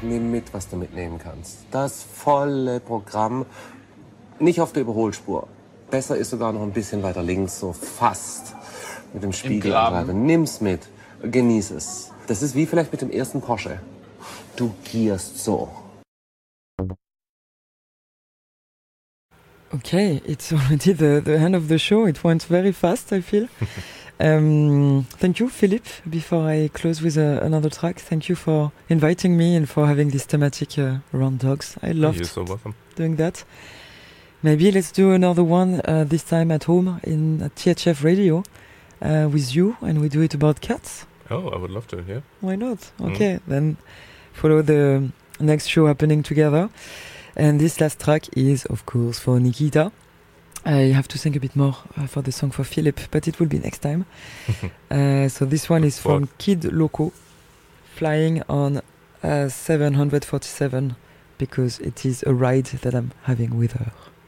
nimm mit, was du mitnehmen kannst. Das volle Programm, nicht auf der Überholspur. Besser ist sogar noch ein bisschen weiter links, so fast mit dem Spiegel. Nimm's mit, genieß es. Das ist wie vielleicht mit dem ersten Porsche. Du gierst so. Okay, it's already the end of the show. It went very fast, I feel. Thank you, Philip. Before I close with another track, thank you for inviting me and for having this thematic around dogs. I loved You're so welcome. doing that. Maybe let's do another one, this time at home in THF Radio with you, and we do it about cats. Oh, I would love to, yeah. Why not? Okay, then follow the next show happening together. And this last track is, of course, for Nikita. I have to think a bit more for the song for Philip, but it will be next time. So this one is from Kid Loco, Flying on 747, because it is a ride that I'm having with her.